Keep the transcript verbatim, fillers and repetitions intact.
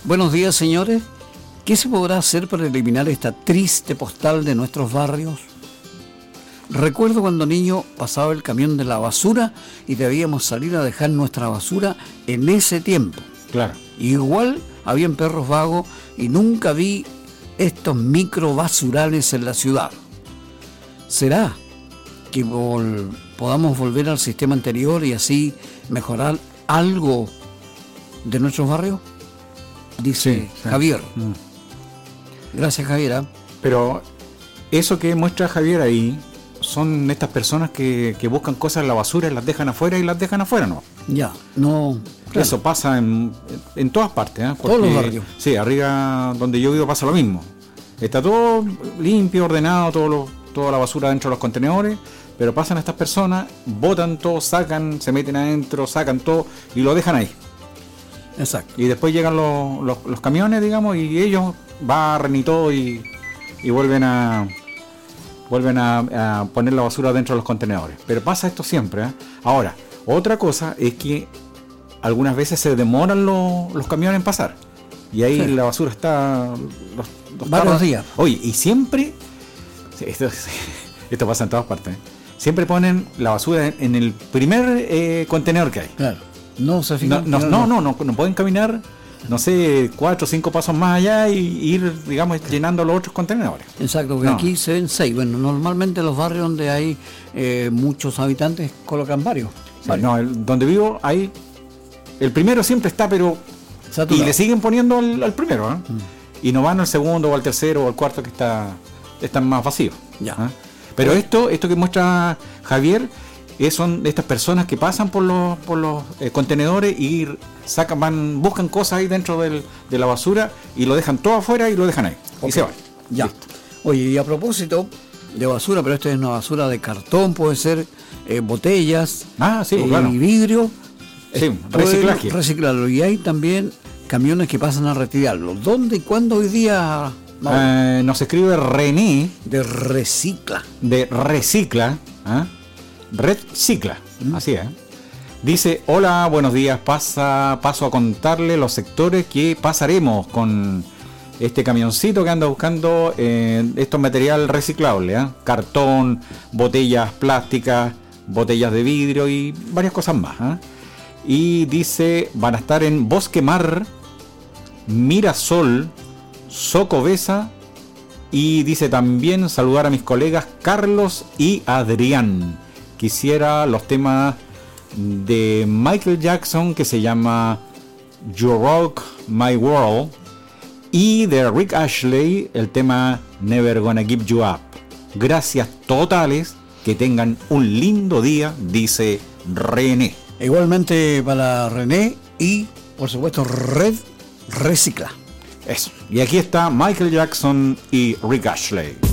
Buenos días, señores. ¿Qué se podrá hacer para eliminar esta triste postal de nuestros barrios? Recuerdo cuando niño pasaba el camión de la basura y debíamos salir a dejar nuestra basura en ese tiempo. Claro. Igual habían perros vagos y nunca vi estos micro basurales en la ciudad. ¿Será que vol- podamos volver al sistema anterior y así mejorar algo de nuestros barrios? Dice Sí, sí. Javier. Mm. Gracias, Javier. ¿eh? Pero eso que muestra Javier ahí son estas personas que, que buscan cosas en la basura y las dejan afuera y las dejan afuera, ¿no? Ya, no. Claro. Eso pasa en, en todas partes, ¿eh? Todos los barrios. Sí, arriba donde yo vivo pasa lo mismo. Está todo limpio, ordenado, todo lo, toda la basura dentro de los contenedores, pero pasan estas personas, botan todo, sacan, se meten adentro, sacan todo y lo dejan ahí. Exacto. Y después llegan los, los, los camiones, digamos, y ellos barren y todo y, y vuelven a vuelven a, a poner la basura dentro de los contenedores. Pero pasa esto siempre, ¿eh? Ahora, otra cosa es que algunas veces se demoran los, los camiones en pasar. Y ahí sí. La basura está... Los, los varios tapas. días. Oye, y siempre... Esto, esto pasa en todas partes, ¿eh? Siempre ponen la basura en, en el primer eh, contenedor que hay. Claro. No se fijan. No, no, no, no, no, no pueden caminar, no sé, cuatro o cinco pasos más allá y ir, digamos, llenando los otros contenedores. Exacto, porque no. Aquí se ven seis. Bueno, normalmente los barrios donde hay eh, muchos habitantes colocan varios. Sí, varios. No, el, donde vivo hay... El primero siempre está, pero... Saturado. Y le siguen poniendo al, al primero, ¿eh? Mm. Y no van al segundo o al tercero o al cuarto que está están más vacíos. Ya. ¿eh? Pero bueno. esto esto que muestra Javier... son estas personas que pasan por los por los eh, contenedores y sacan van buscan cosas ahí dentro del, de la basura y lo dejan todo afuera y lo dejan ahí. Okay. Y se van. Ya. Listo. Oye, y a propósito de basura, pero esto es una basura de cartón, puede ser eh, botellas, ah, sí, eh, claro. y vidrio. Sí, reciclaje. Reciclarlo. Y hay también camiones que pasan a retirarlo. ¿Dónde y cuándo hoy día? Eh, nos escribe René de Recicla. De Recicla. ¿eh? Recicla, mm. así es. Dice, hola, buenos días, pasa, paso a contarle los sectores que pasaremos con este camioncito que anda buscando eh, estos material reciclable, ¿eh? Cartón, botellas plásticas, botellas de vidrio y varias cosas más. ¿eh? Y dice, van a estar en Bosque Mar, Mirasol, Socobesa, y dice también saludar a mis colegas Carlos y Adrián. Quisiera los temas de Michael Jackson que se llama You Rock My World y de Rick Ashley el tema Never Gonna Give You Up. Gracias totales, que tengan un lindo día, dice René. Igualmente para René y por supuesto Red Recicla. Eso. Y aquí está Michael Jackson y Rick Ashley.